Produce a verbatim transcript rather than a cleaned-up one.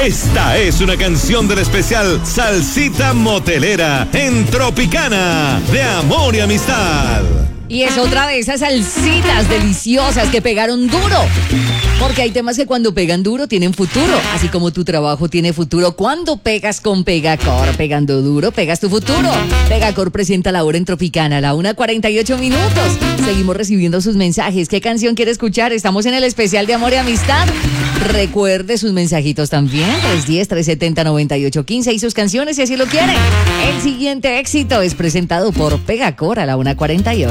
Esta es una canción del especial Salsita Motelera en Tropicana de Amor y Amistad. Y es otra de esas salsitas deliciosas que pegaron duro. Porque hay temas que cuando pegan duro tienen futuro. Así como tu trabajo tiene futuro cuando pegas con Pegacor. Pegando duro, pegas tu futuro. Pegacor presenta la hora en Tropicana a la una cuarenta y ocho minutos. Seguimos recibiendo sus mensajes. ¿Qué canción quiere escuchar? Estamos en el especial de Amor y Amistad. Recuerde sus mensajitos también. tres uno cero, tres siete cero, nueve ocho uno cinco y sus canciones si así lo quieren. El siguiente éxito es presentado por Pegacor a la una cuarenta y ocho.